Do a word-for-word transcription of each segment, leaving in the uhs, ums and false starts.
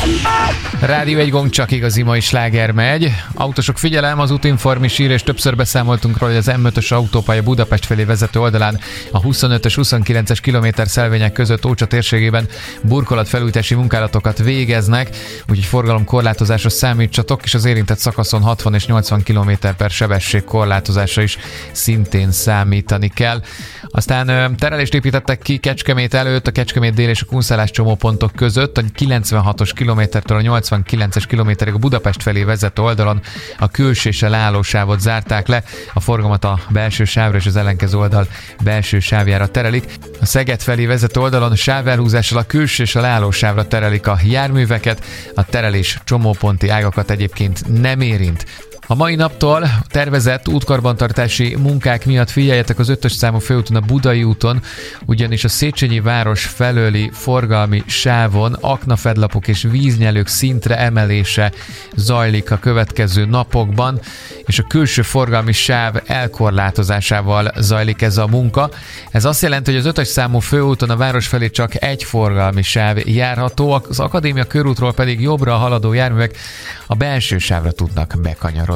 Rádió egy gong, csak igazi mai sláger megy. Autósok figyelem, az Útinform is ír, és többször beszámoltunk róla, hogy az em ötös autópálya Budapest felé vezető oldalán a huszonötös huszonkilences kilométer szelvények között Ócsa térségében burkolatfelújítási munkálatokat végeznek, úgyhogy forgalomkorlátozásra számítsatok, és az érintett szakaszon hatvan és nyolcvan kilométer per sebesség korlátozásra is szintén számítani kell. Aztán terelést építettek ki Kecskemét előtt, a Kecskemét dél és a Kunszálás csomópontok között, a kilencvenhatos kilométertől a nyolcvankilences kilométerig a Budapest felé vezető oldalon a külsősel álló sávot zárták le, a forgalmat a belső sávra és az ellenkező oldal belső sávjára terelik. A Szeged felé vezető oldalon sávelhúzással a külsősel álló sávra terelik a járműveket, a terelés csomóponti ágakat egyébként nem érint. A mai naptól tervezett útkarbantartási munkák miatt figyeljetek az ötös számú főúton, a Budai úton, ugyanis a Széchenyi város felőli forgalmi sávon aknafedlapok és víznyelők szintre emelése zajlik a következő napokban, és a külső forgalmi sáv elkorlátozásával zajlik ez a munka. Ez azt jelenti, hogy az ötös számú főúton a város felé csak egy forgalmi sáv járható, az Akadémia körútról pedig jobbra haladó járművek a belső sávra tudnak bekanyarodni.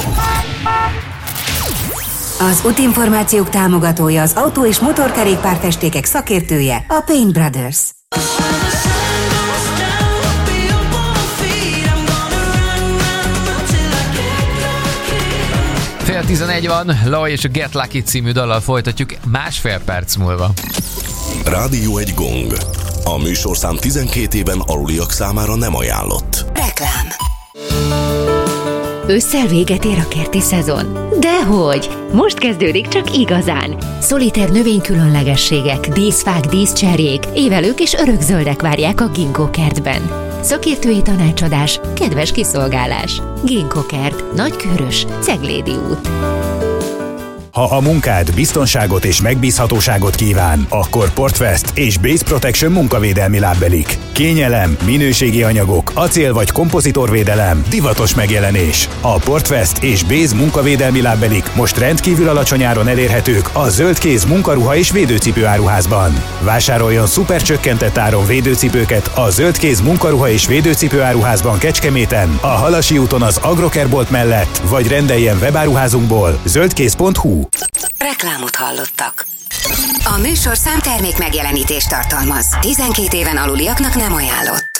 Az útinformációk támogatója, az autó- és motorkerékpárfestékek szakértője, a Paint Brothers. Fél tizenegy van, Loy és a Get Lucky című dallal folytatjuk másfél perc múlva. Rádió egy gong. A műsorszám tizenkét éven aluliak számára nem ajánlott. Reklám. Ősszel véget ér a kerti szezon? Dehogy! Most kezdődik csak igazán. Szoliter növénykülönlegességek, díszfák, díszcserjék, évelők és örökzöldek várják a Ginkgo kertben. Szakértői tanácsadás, kedves kiszolgálás. Ginkgo kert, Nagykőrös, Ceglédi út. Ha a munkád biztonságot és megbízhatóságot kíván, akkor Portvest és Base Protection munkavédelmi lábbelik. Kényelem, minőségi anyagok, acél vagy kompozitorvédelem, divatos megjelenés. A Portvest és Base munkavédelmi lábbelik most rendkívül alacsony áron elérhetők a zöldkéz munkaruha és védőcipő áruházban. Vásároljon szuper csökkentett áron védőcipőket a zöldkéz munkaruha és védőcipő áruházban Kecskeméten, a Halasi úton az Agrokerbolt mellett, vagy rendeljen webáruházunkból zöldkéz pont hu. Reklámot hallottak. A műsorszám termék megjelenítést tartalmaz. tizenkét éven aluliaknak nem ajánlott.